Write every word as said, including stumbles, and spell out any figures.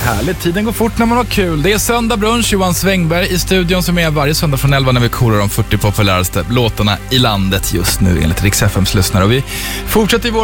Härligt, tiden går fort när man har kul. Det är söndag brunch, Johan Svängberg i studion som är varje söndag från elva när vi korar de fyrtio populäraste låtarna i landet just nu enligt Rix F M:s lyssnare. Och vi fortsätter i vår